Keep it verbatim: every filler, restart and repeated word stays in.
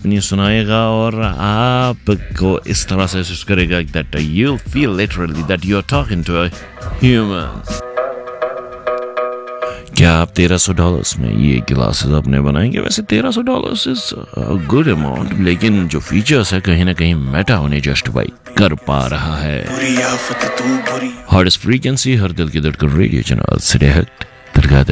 अपनी सुनाएगा और आपको इस तरह से महसूस करेगा that you feel literally that you're talking to a human. क्या आप तेरह सौ डॉलर्स में ये ग्लासेस अपने बनाएंगे? वैसे तेरह सौ डॉलर्स इज गुड अमाउंट, लेकिन जो फीचर्स है कहीं ना कहीं मेटा उन्हें जस्टिफाई कर पा रहा है. हॉटेस्ट फ्रीक्वेंसी, हर दिल की धड़कन रेडियो चैनल से